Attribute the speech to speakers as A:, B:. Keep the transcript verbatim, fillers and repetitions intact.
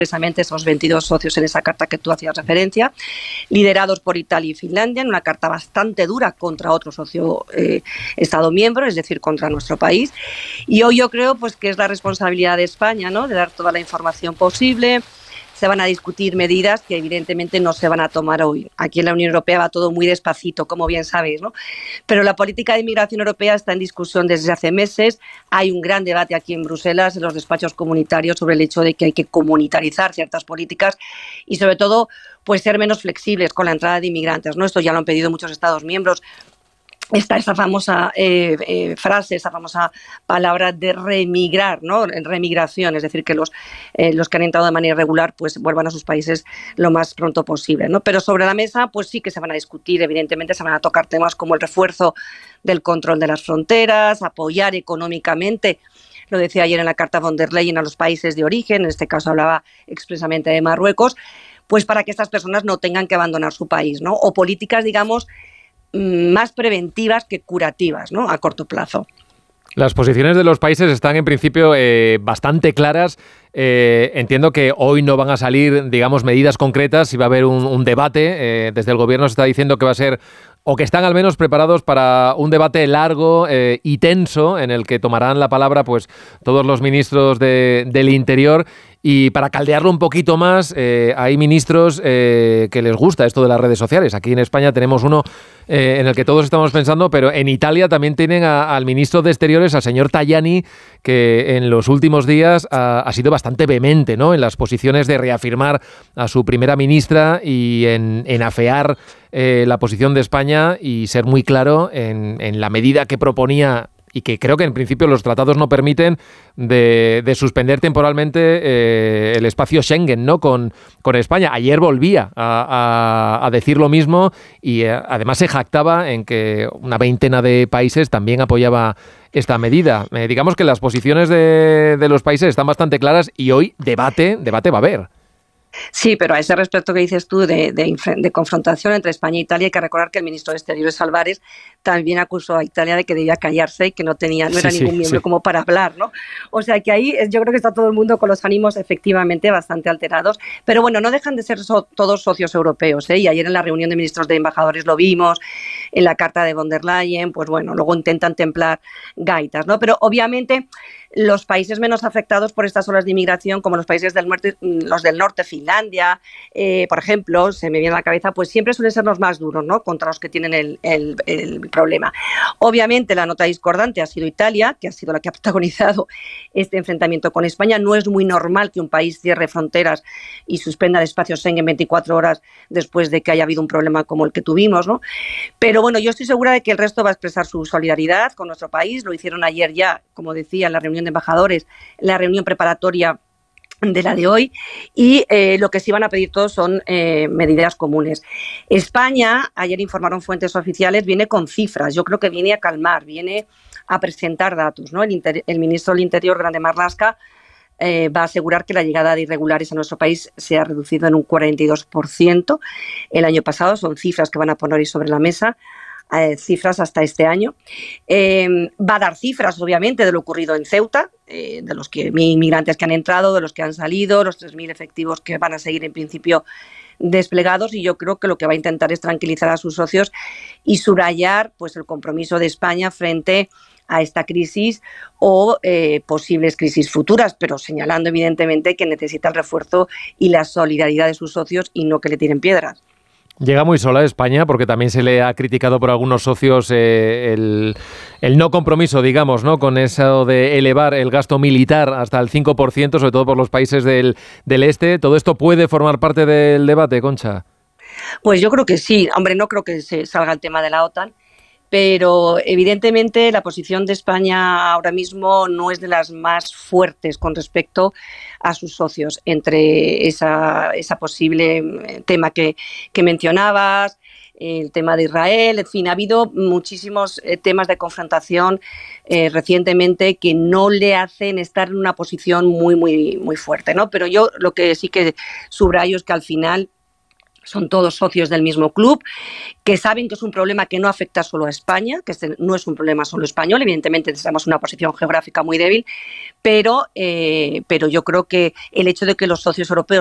A: precisamente esos veintidós socios en esa carta que tú hacías referencia, liderados por Italia y Finlandia, en una carta bastante dura contra otro socio eh, Estado miembro, es decir, contra nuestro país. Y hoy yo creo pues que es la responsabilidad de España, ¿no?, de dar toda la información posible. Se van a discutir medidas que evidentemente no se van a tomar hoy. Aquí en la Unión Europea va todo muy despacito, como bien sabéis, ¿no? Pero la política de inmigración europea está en discusión desde hace meses. Hay un gran debate aquí en Bruselas, en los despachos comunitarios, sobre el hecho de que hay que comunitarizar ciertas políticas y, sobre todo, pues ser menos flexibles con la entrada de inmigrantes, ¿no? Esto ya lo han pedido muchos Estados miembros. Está esa famosa eh, eh, frase, esa famosa palabra de remigrar, ¿no? Remigración, es decir, que los, eh, los que han entrado de manera irregular pues vuelvan a sus países lo más pronto posible, ¿no? Pero sobre la mesa pues sí que se van a discutir, evidentemente se van a tocar temas como el refuerzo del control de las fronteras, apoyar económicamente, lo decía ayer en la carta von der Leyen, a los países de origen, en este caso hablaba expresamente de Marruecos, pues para que estas personas no tengan que abandonar su país, ¿no? O políticas, digamos, más preventivas que curativas, ¿no?, a corto plazo.
B: Las posiciones de los países están en principio eh, bastante claras. Eh, entiendo que hoy no van a salir, digamos, medidas concretas y va a haber un, un debate. Eh, desde el gobierno se está diciendo que va a ser, o que están al menos preparados para un debate largo eh, y tenso en el que tomarán la palabra pues todos los ministros de, del Interior. Y para caldearlo un poquito más, eh, hay ministros eh, que les gusta esto de las redes sociales. Aquí en España tenemos uno eh, en el que todos estamos pensando, pero en Italia también tienen a, al ministro de Exteriores, al señor Tajani, que en los últimos días ha, ha sido bastante vehemente, ¿no?, en las posiciones de reafirmar a su primera ministra y en, en afear eh, la posición de España y ser muy claro en, en la medida que proponía, y que creo que en principio los tratados no permiten, de, de suspender temporalmente eh, el espacio Schengen, ¿no?, con, con España. Ayer volvía a, a, a decir lo mismo y eh, además se jactaba en que una veintena de países también apoyaba esta medida. Eh, digamos que las posiciones de, de los países están bastante claras y hoy debate, debate va a haber.
A: Sí, pero a ese respecto que dices tú de, de, de confrontación entre España e Italia, hay que recordar que el ministro de Exteriores, Álvarez, también acusó a Italia de que debía callarse y que no tenía, no era sí, ningún sí, miembro sí. como para hablar, ¿no? O sea que ahí yo creo que está todo el mundo con los ánimos efectivamente bastante alterados, pero bueno, no dejan de ser so, todos socios europeos, ¿eh? Y ayer en la reunión de ministros de embajadores lo vimos, en la carta de von der Leyen, pues bueno, luego intentan templar gaitas, ¿no? Pero obviamente los países menos afectados por estas olas de inmigración, como los países del norte, los del norte, Finlandia, eh, por ejemplo, se me viene a la cabeza, pues siempre suelen ser los más duros, ¿no?, contra los que tienen el, el, el problema. Obviamente la nota discordante ha sido Italia, que ha sido la que ha protagonizado este enfrentamiento con España. No es muy normal que un país cierre fronteras y suspenda el espacio Schengen veinticuatro horas después de que haya habido un problema como el que tuvimos, ¿no? Pero bueno, yo estoy segura de que el resto va a expresar su solidaridad con nuestro país. Lo hicieron ayer ya, como decía, en la reunión de embajadores, la reunión preparatoria de la de hoy, y eh, lo que sí van a pedir todos son eh, medidas comunes. España, ayer informaron fuentes oficiales, viene con cifras. Yo creo que viene a calmar, viene a presentar datos, ¿no? El, inter- el ministro del Interior, Grande Marlaska, eh, va a asegurar que la llegada de irregulares a nuestro país se ha reducido en un cuarenta y dos por ciento el año pasado. Son cifras que van a poner ahí sobre la mesa. Eh, cifras hasta este año. Eh, va a dar cifras, obviamente, de lo ocurrido en Ceuta, eh, de los que, inmigrantes que han entrado, de los que han salido, los tres mil efectivos que van a seguir en principio desplegados, y yo creo que lo que va a intentar es tranquilizar a sus socios y subrayar pues el compromiso de España frente a esta crisis o eh, posibles crisis futuras, pero señalando evidentemente que necesita el refuerzo y la solidaridad de sus socios y no que le tiren piedras.
B: Llega muy sola España porque también se le ha criticado por algunos socios eh, el, el no compromiso, digamos, ¿no?, con eso de elevar el gasto militar hasta el cinco por ciento, sobre todo por los países del, del este. ¿Todo esto puede formar parte del debate, Concha?
A: Pues yo creo que sí. Hombre, no creo que se salga el tema de la OTAN, pero evidentemente la posición de España ahora mismo no es de las más fuertes con respecto a sus socios, entre esa, esa posible tema que, que mencionabas, el tema de Israel, en fin, ha habido muchísimos eh, temas de confrontación eh, recientemente que no le hacen estar en una posición muy, muy, muy fuerte, ¿no? Pero yo lo que sí que subrayo es que al final son todos socios del mismo club, que saben que es un problema que no afecta solo a España, que este no es un problema solo español, evidentemente necesitamos una posición geográfica muy débil, pero, eh, pero yo creo que el hecho de que los socios europeos